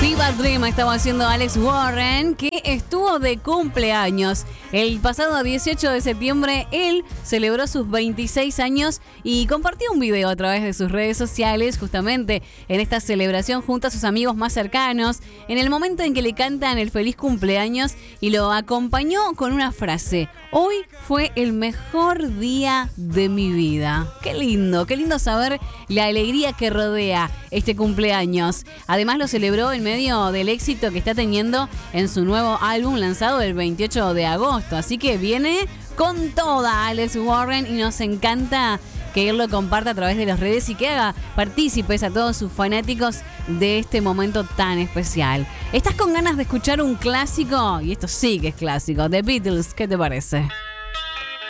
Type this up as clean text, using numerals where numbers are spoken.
Viva Dream estaba haciendo Alex Warren, que estuvo de cumpleaños. El pasado 18 de septiembre, él celebró sus 26 años y compartió un video a través de sus redes sociales, justamente en esta celebración junto a sus amigos más cercanos, en el momento en que le cantan el feliz cumpleaños y lo acompañó con una frase: hoy fue el mejor día de mi vida. Qué lindo saber la alegría que rodea este cumpleaños. Además lo celebró en medio del éxito que está teniendo en su nuevo álbum lanzado el 28 de agosto. Así que viene con toda Alex Warren y nos encanta que él lo comparta a través de las redes y que haga partícipes a todos sus fanáticos de este momento tan especial. ¿Estás con ganas de escuchar un clásico? Y esto sí que es clásico, The Beatles, ¿qué te parece?